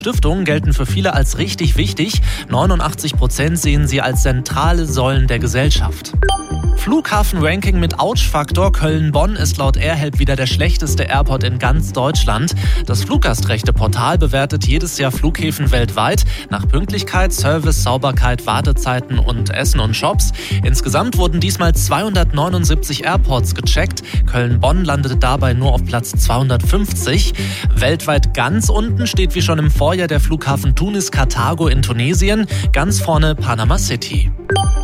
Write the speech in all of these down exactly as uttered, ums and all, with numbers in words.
Stiftungen gelten für viele als richtig wichtig. neunundachtzig Prozent sehen sie als zentrale Säulen der Gesellschaft. Flughafen-Ranking mit Ouch-Faktor. Köln-Bonn ist laut Airhelp wieder der schlechteste Airport in ganz Deutschland. Das Fluggastrechte-Portal bewertet jedes Jahr Flughäfen weltweit nach Pünktlichkeit, Service, Sauberkeit, Wartezeiten und Essen und Shops. Insgesamt wurden diesmal zweihundertneunundsiebzig Airports gecheckt. Köln-Bonn landete dabei nur auf Platz zweihundertfünfzig. Weltweit ganz unten steht wie schon im Vorjahr der Flughafen Tunis-Karthago in Tunesien. Ganz vorne Panama City.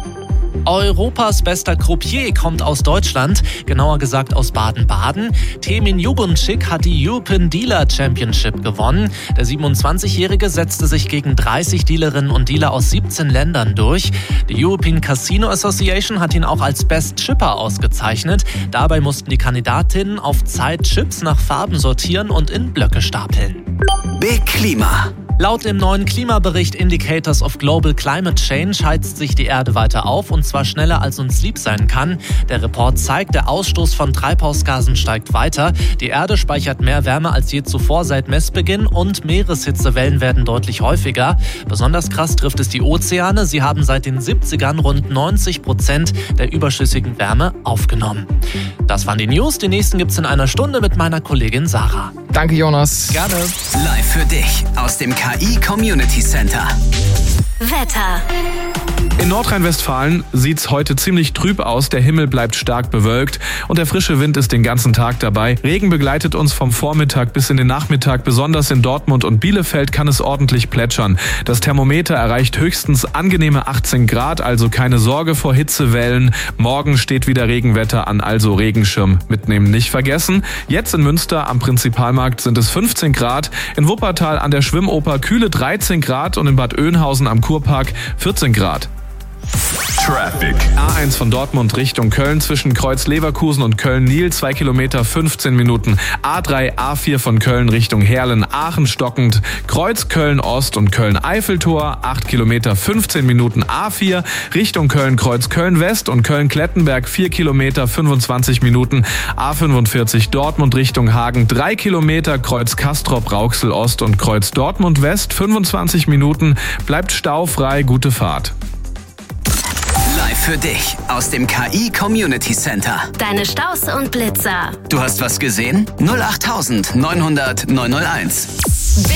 Europas bester Croupier kommt aus Deutschland, genauer gesagt aus Baden-Baden. Temin Juguncic hat die European Dealer Championship gewonnen. Der siebenundzwanzigjährige setzte sich gegen dreißig Dealerinnen und Dealer aus siebzehn Ländern durch. Die European Casino Association hat ihn auch als Best Chipper ausgezeichnet. Dabei mussten die Kandidatinnen auf Zeit Chips nach Farben sortieren und in Blöcke stapeln. Big Klima. Laut dem neuen Klimabericht Indicators of Global Climate Change heizt sich die Erde weiter auf, und zwar schneller als uns lieb sein kann. Der Report zeigt, der Ausstoß von Treibhausgasen steigt weiter. Die Erde speichert mehr Wärme als je zuvor seit Messbeginn und Meereshitzewellen werden deutlich häufiger. Besonders krass trifft es die Ozeane. Sie haben seit den siebzigern rund neunzig Prozent der überschüssigen Wärme aufgenommen. Das waren die News. Die nächsten gibt's in einer Stunde mit meiner Kollegin Sarah. Danke, Jonas. Gerne. Live für dich aus dem K I Community Center. Wetter. In Nordrhein-Westfalen sieht's heute ziemlich trüb aus. Der Himmel bleibt stark bewölkt und der frische Wind ist den ganzen Tag dabei. Regen begleitet uns vom Vormittag bis in den Nachmittag. Besonders in Dortmund und Bielefeld kann es ordentlich plätschern. Das Thermometer erreicht höchstens angenehme achtzehn Grad, also keine Sorge vor Hitzewellen. Morgen steht wieder Regenwetter an, also Regenschirm mitnehmen nicht vergessen. Jetzt in Münster am Prinzipalmarkt sind es fünfzehn Grad. In Wuppertal an der Schwimmoper kühle dreizehn Grad und in Bad Oeynhausen am Kurpark vierzehn Grad. Traffic. A eins von Dortmund Richtung Köln zwischen Kreuz Leverkusen und Köln-Nil, zwei Kilometer fünfzehn Minuten. A drei, A vier von Köln Richtung Herlen, Aachen stockend. Kreuz Köln-Ost und Köln-Eiffeltor, acht Kilometer fünfzehn Minuten. A vier Richtung Köln-Kreuz Köln-West und Köln-Klettenberg, vier Kilometer fünfundzwanzig Minuten. A fünfundvierzig Dortmund Richtung Hagen, drei Kilometer. Kreuz Castrop-Rauxel-Ost und Kreuz Dortmund-West, fünfundzwanzig Minuten. Bleibt staufrei, gute Fahrt. Live für dich aus dem K I Community Center. Deine Staus und Blitzer. Du hast was gesehen? null acht neunhundert neunhunderteins.